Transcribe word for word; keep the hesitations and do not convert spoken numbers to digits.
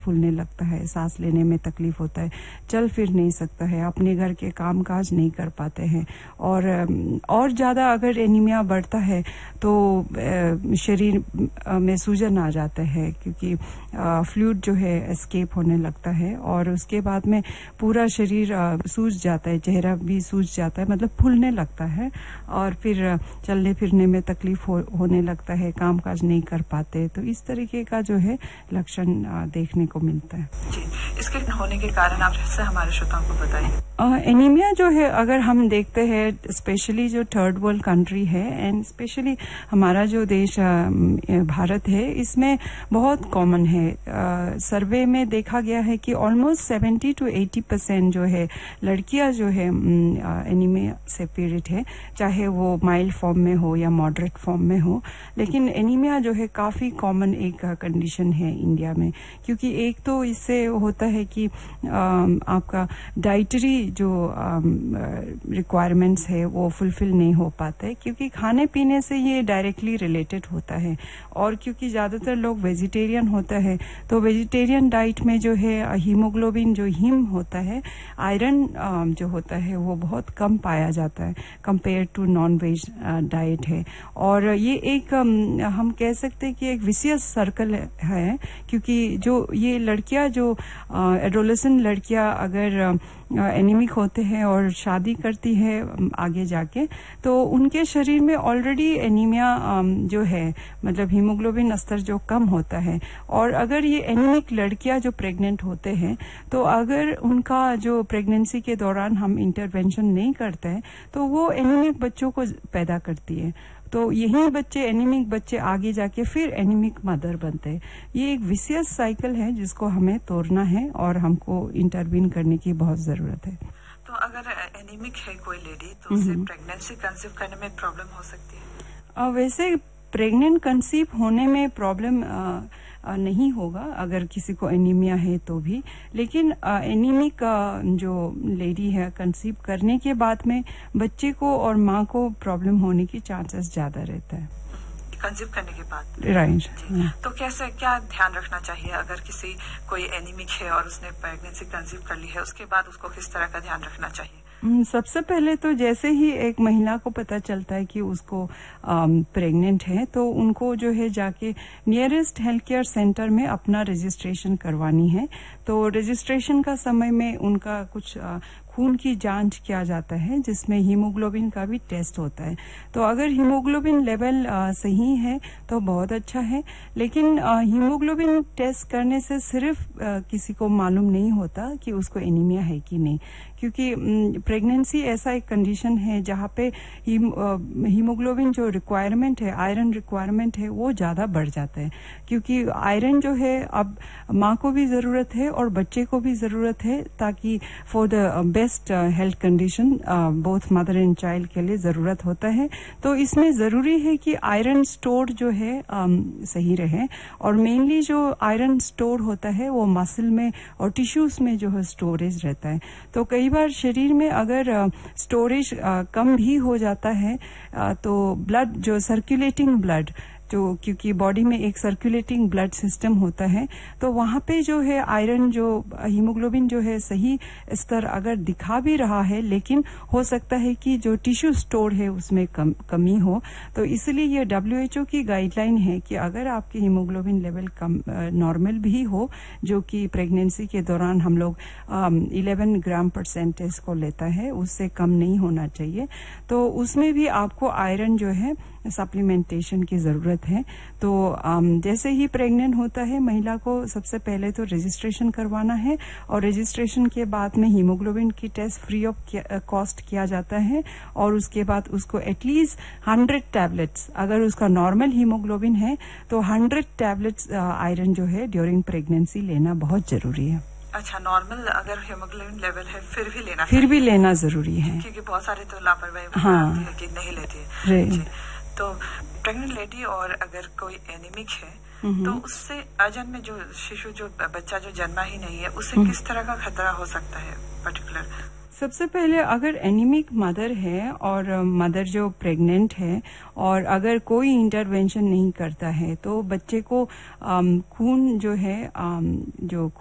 फूलने लगता है, सांस लेने में तकलीफ होता है, चल फिर नहीं सकता है, अपने घर के काम काज नहीं कर पाते हैं। और और ज़्यादा अगर एनीमिया बढ़ता है तो शरीर में सूजन आ जाता है, क्योंकि फ्लूइड जो है एस्केप होने लगता है और उसके बाद में पूरा शरीर सूज जाता है, चेहरा भी सूज जाता है, मतलब फूलने लगता है और फिर चलने फिरने में तकलीफ हो, होने लगता है, काम काज नहीं कर पाते। तो इस तरीके का जो है लक्षण देखने को मिलता है। जी, इसके होने के कारण आप जैसे हमारे श्रोताओं को बताइए। एनीमिया जो है अगर हम देखते हैं स्पेशली जो थर्ड वर्ल्ड कंट्री है एंड स्पेशली हमारा जो देश भारत है, इसमें बहुत कॉमन है। सर्वे में देखा गया है कि almost seventy two eighty percent जो है लड़कियां जो है एनीमिया से पीड़ित है, चाहे वो माइल्ड फॉर्म में हो या मॉडरेट फॉर्म में हो। लेकिन एनीमिया जो है काफी कॉमन एक कंडीशन है इंडिया में, क्योंकि एक तो इससे होता है कि आपका डाइटरी जो रिक्वायरमेंट्स है वो फुलफिल नहीं हो पाते, क्योंकि खाने पीने से ये डायरेक्टली रिलेटेड होता है। और क्योंकि ज्यादातर लोग वेजिटेरियन होता है, तो वेजिटेरियन डाइट में जो है हीमोग्लोबिन जो हीम होता है, आयरन जो होता है वो बहुत कम पाया जाता है compare to non veg diet है। और ये एक हम कह सकते हैं कि एक विशियस सर्कल है, क्योंकि जो ये लड़कियां जो एडोलेसेंट लड़कियां अगर एनीमिक होते हैं और शादी करती है आगे जाके, तो उनके शरीर में ऑलरेडी एनीमिया जो है, मतलब हीमोग्लोबिन स्तर जो कम होता है। और अगर ये एनीमिक लड़कियां जो प्रेग्नेंट होते हैं, तो अगर उनका जो प्रेगनेंसी के दौरान हम इंटरवेंशन नहीं करते हैं, तो वो एनीमिक बच्चों को पैदा करती है। तो यही बच्चे एनीमिक बच्चे आगे जाके फिर एनीमिक मदर बनते हैं। ये एक विशियस साइकिल है जिसको हमें तोड़ना है और हमको इंटरवीन करने की बहुत जरूरत है। तो अगर एनीमिक है कोई लेडी, तो उसे प्रेगनेंसी कंसीव करने में प्रॉब्लम हो सकती है? वैसे प्रेग्नेंट कंसीव होने में प्रॉब्लम नहीं होगा अगर किसी को एनीमिया है तो भी, लेकिन एनीमिक जो लेडी है कंसीव करने के बाद में बच्चे को और माँ को प्रॉब्लम होने की चांसेस ज्यादा रहता है कंसीव करने के बाद। राइट। तो कैसे क्या ध्यान रखना चाहिए अगर किसी कोई एनीमिक है और उसने प्रेगनेंसी कंसीव कर ली है, उसके बाद उसको किस तरह का ध्यान रखना चाहिए? सबसे पहले तो जैसे ही एक महिला को पता चलता है कि उसको प्रेग्नेंट है, तो उनको जो है जाके नियरेस्ट हेल्थ केयर सेंटर में अपना रजिस्ट्रेशन करवानी है। तो रजिस्ट्रेशन का समय में उनका कुछ आ, खून की जांच किया जाता है, जिसमें हीमोग्लोबिन का भी टेस्ट होता है। तो अगर हीमोग्लोबिन लेवल आ, सही है तो बहुत अच्छा है, लेकिन हीमोग्लोबिन टेस्ट करने से सिर्फ आ, किसी को मालूम नहीं होता कि उसको एनीमिया है कि नहीं, क्योंकि प्रेगनेंसी ऐसा एक कंडीशन है जहाँ पे हीमोग्लोबिन जो रिक्वायरमेंट है, आयरन रिक्वायरमेंट है, वो ज्यादा बढ़ जाता है। क्योंकि आयरन जो है अब माँ को भी जरूरत है और बच्चे को भी जरूरत है, ताकि for the best health condition both mother and child के लिए जरूरत होता है। तो इसमें जरूरी है कि आयरन स्टोर जो है um, सही रहे, और मेनली जो आयरन स्टोर होता है वो मसल में और टिश्यूज में जो है स्टोरेज रहता है। तो कई बार शरीर में अगर स्टोरेज uh, कम भी हो जाता है, uh, तो ब्लड जो सर्कुलेटिंग ब्लड जो, क्योंकि बॉडी में एक सर्कुलेटिंग ब्लड सिस्टम होता है, तो वहां पे जो है आयरन जो हीमोग्लोबिन जो है सही स्तर अगर दिखा भी रहा है, लेकिन हो सकता है कि जो टिश्यू स्टोर है उसमें कम, कमी हो। तो इसलिए ये डब्ल्यू एच ओ की गाइडलाइन है कि अगर आपकी हीमोग्लोबिन लेवल कम नॉर्मल भी हो, जो कि प्रेगनेंसी के दौरान हम लोग इलेवन ग्राम परसेंटेज को लेता है, उससे कम नहीं होना चाहिए, तो उसमें भी आपको आयरन जो है सप्लीमेंटेशन की जरूरत है। तो जैसे ही प्रेग्नेंट होता है महिला को सबसे पहले तो रजिस्ट्रेशन करवाना है, और रजिस्ट्रेशन के बाद में हीमोग्लोबिन की टेस्ट फ्री ऑफ कॉस्ट किया जाता है, और उसके बाद उसको एटलीस्ट हंड्रेड टैबलेट्स, अगर उसका नॉर्मल हीमोग्लोबिन है तो हंड्रेड टैबलेट्स आयरन जो है ड्यूरिंग प्रेगनेंसी लेना बहुत जरूरी है। अच्छा, नॉर्मल अगर हीमोग्लोबिन लेवल है फिर भी लेना फिर भी लेना जरूरी है, क्योंकि बहुत सारे तो लापरवाही हाँ, है कि नहीं लेती है। तो प्रेग्नेंट लेडी और अगर कोई एनीमिक है, तो उससे अजन्मे में जो शिशु जो बच्चा जो जन्मा ही नहीं है, उससे किस तरह का खतरा हो सकता है पर्टिकुलर? सबसे पहले अगर एनीमिक मदर है और मदर जो प्रेग्नेंट है और अगर कोई इंटरवेंशन नहीं करता है तो बच्चे को खून जो है जो